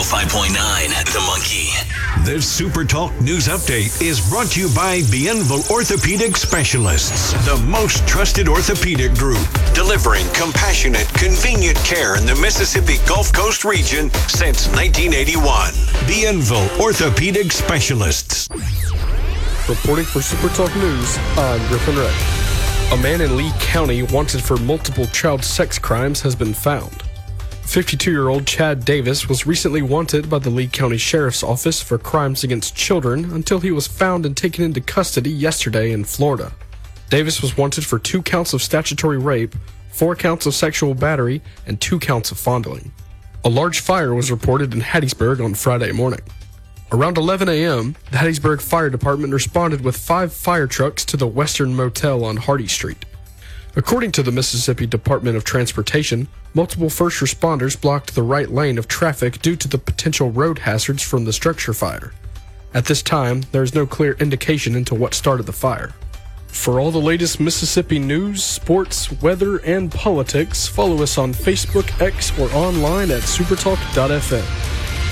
105.9 The Monkey. This Super Talk News Update is brought to you by Bienville Orthopedic Specialists, the most trusted orthopedic group, delivering compassionate, convenient care in the Mississippi Gulf Coast region since 1981. Bienville Orthopedic Specialists. Reporting for Super Talk News, I'm Griffin Ray. A man in Lee County wanted for multiple child sex crimes has been found. 52-year-old Chad Davis was recently wanted by the Lee County Sheriff's Office for crimes against children until he was found and taken into custody yesterday in Florida. Davis was wanted for 2 counts of statutory rape, 4 counts of sexual battery, and 2 counts of fondling. A large fire was reported in Hattiesburg on Friday morning. Around 11 a.m., the Hattiesburg Fire Department responded with 5 fire trucks to the Western Motel on Hardy Street. According to the Mississippi Department of Transportation, multiple first responders blocked the right lane of traffic due to the potential road hazards from the structure fire. At this time, there is no clear indication into what started the fire. For all the latest Mississippi news, sports, weather, and politics, follow us on Facebook, X, or online at supertalk.fm.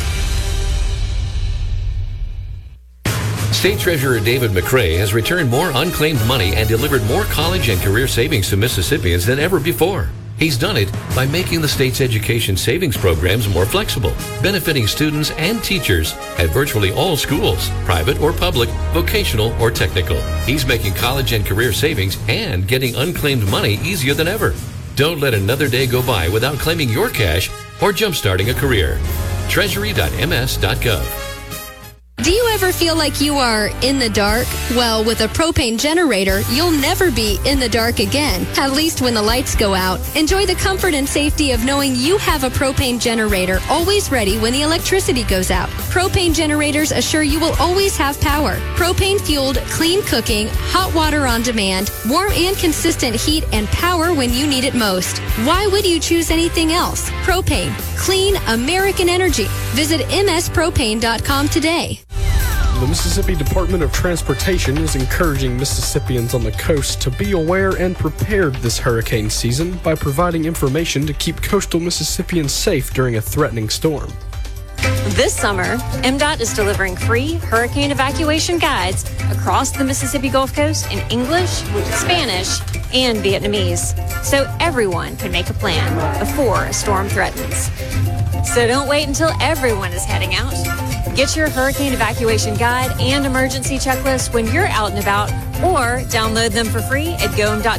State Treasurer David McRae has returned more unclaimed money and delivered more college and career savings to Mississippians than ever before. He's done it by making the state's education savings programs more flexible, benefiting students and teachers at virtually all schools, private or public, vocational or technical. He's making college and career savings and getting unclaimed money easier than ever. Don't let another day go by without claiming your cash or jumpstarting a career. Treasury.ms.gov. Do you ever feel like you are in the dark? Well, with a propane generator, you'll never be in the dark again, at least when the lights go out. Enjoy the comfort and safety of knowing you have a propane generator always ready when the electricity goes out. Propane generators assure you will always have power. Propane-fueled, clean cooking, hot water on demand, warm and consistent heat and power when you need it most. Why would you choose anything else? Propane. Clean American energy. Visit mspropane.com today. The Mississippi Department of Transportation is encouraging Mississippians on the coast to be aware and prepared this hurricane season by providing information to keep coastal Mississippians safe during a threatening storm. This summer, MDOT is delivering free hurricane evacuation guides across the Mississippi Gulf Coast in English, Spanish, and Vietnamese, so everyone can make a plan before a storm threatens. So don't wait until everyone is heading out. Get your hurricane evacuation guide and emergency checklist when you're out and about, or download them for free at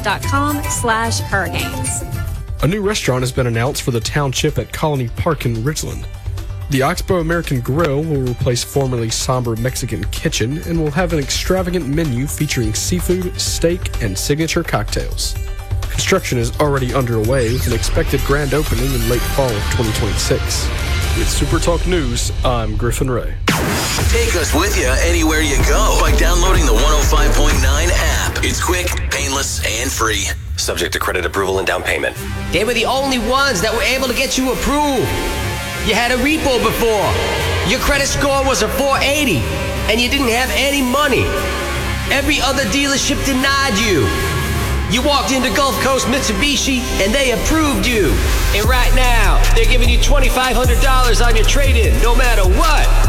gomdot.com/hurricanes. A new restaurant has been announced for the township at Colony Park in Ridgeland. The Oxbow American Grill will replace formerly somber Mexican Kitchen and will have an extravagant menu featuring seafood, steak, and signature cocktails. Construction is already underway with an expected grand opening in late fall of 2026. With Super Talk News, I'm Griffin Ray. Take us with you anywhere you go by downloading the 105.9 app. It's quick, painless, and free. Subject to credit approval and down payment. They were the only ones that were able to get you approved. You had a repo before. Your credit score was a 480, and you didn't have any money. Every other dealership denied you. You walked into Gulf Coast Mitsubishi, and they approved you. And right now, they're giving you $2,500 on your trade-in, no matter what.